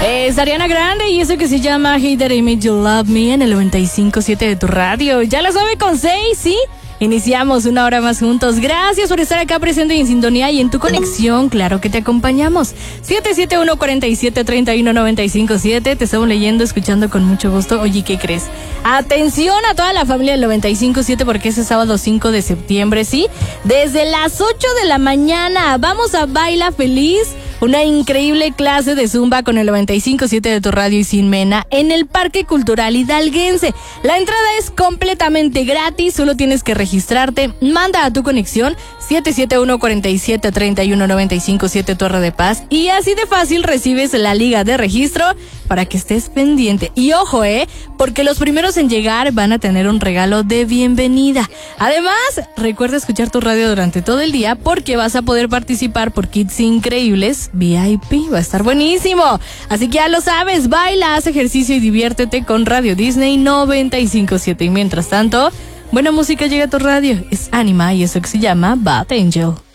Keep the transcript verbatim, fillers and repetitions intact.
Es Ariana Grande y eso que se llama Hey That I Made You Love Me en el noventa y cinco punto siete de tu radio. Ya lo sabe con seis, ¿sí? Iniciamos una hora más juntos. Gracias por estar acá presente y en sintonía y en tu conexión. Claro que te acompañamos. siete siete uno, cuatro siete, tres uno nueve cinco siete. Te estamos leyendo, escuchando con mucho gusto. Oye, ¿qué crees? Atención a toda la familia del noventa y cinco punto siete porque ese sábado cinco de septiembre, ¿sí? Desde las ocho de la mañana vamos a Baila Feliz. Una increíble clase de Zumba con el noventa y cinco punto siete de tu radio y Sin Mena en el Parque Cultural Hidalguense. La entrada es completamente gratis, solo tienes que registrarte. Manda a tu conexión siete siete uno, cuatro siete, tres uno nueve cinco siete Torre de Paz y así de fácil recibes la liga de registro para que estés pendiente. Y ojo, eh, porque los primeros en llegar van a tener un regalo de bienvenida. Además, recuerda escuchar tu radio durante todo el día porque vas a poder participar por kits increíbles V I P. Va a estar buenísimo. Así que ya lo sabes, baila, haz ejercicio y diviértete con Radio Disney noventa y cinco punto siete. Y mientras tanto, buena música llega a tu radio. Es Anima y eso que se llama Bad Angel.